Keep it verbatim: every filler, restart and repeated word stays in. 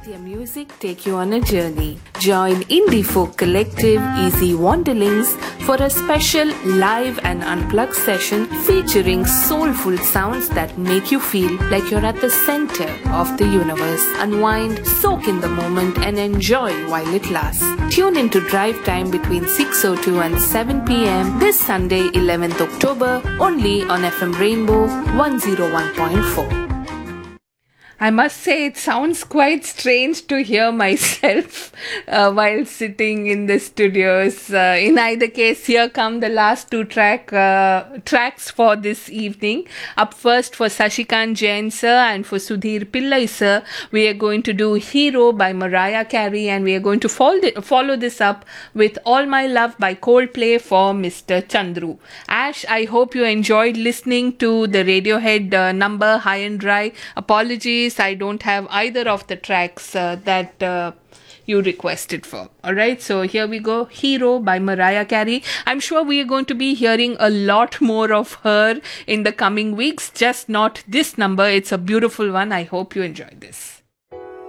Their music take you on a journey. Join Indie Folk Collective Easy Wanderlings for a special live and unplugged session featuring soulful sounds that make you feel like you're at the center of the universe. Unwind, soak in the moment and enjoy while it lasts. Tune into Drive Time between six oh two and seven p.m. this Sunday eleventh October only on F M Rainbow one oh one point four. I must say it sounds quite strange to hear myself uh, while sitting in the studios. Uh, in either case, here come the last two track uh, tracks for this evening. Up first for Sashikant Jain sir and for Sudhir Pillai sir, we are going to do Hero by Mariah Carey, and we are going to follow, follow this up with All My Love by Coldplay for Mister Chandru. Ash, I hope you enjoyed listening to the Radiohead uh, number High and Dry. Apologies, I don't have either of the tracks uh, that uh, you requested for. Alright, so here we go. Hero by Mariah Carey. I'm sure we are going to be hearing a lot more of her in the coming weeks, just not this number. It's a beautiful one. I hope you enjoyed this.